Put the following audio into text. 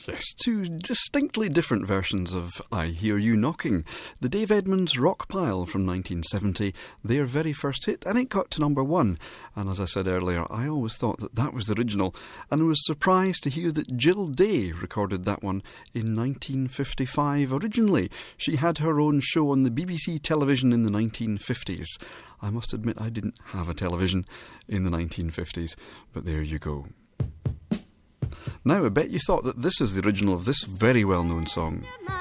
Yes, two distinctly different versions of I Hear You Knocking. The Dave Edmunds Rock Pile from 1970, their very first hit, and it got to number 1. And as I said earlier, I always thought that that was the original, and was surprised to hear that Jill Day recorded that one in 1955 originally. She had her own show on the BBC television in the 1950s. I must admit I didn't have a television in the 1950s, but there you go. Now, I bet you thought that this is the original of this very well-known song.